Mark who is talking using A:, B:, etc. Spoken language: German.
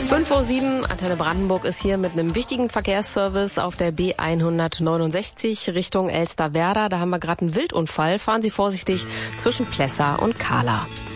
A: 5:07 Uhr, Antenne Brandenburg ist hier mit einem wichtigen Verkehrsservice auf der B169 Richtung Elsterwerda. Da haben wir gerade einen Wildunfall. Fahren Sie vorsichtig zwischen Plessa und Kahla.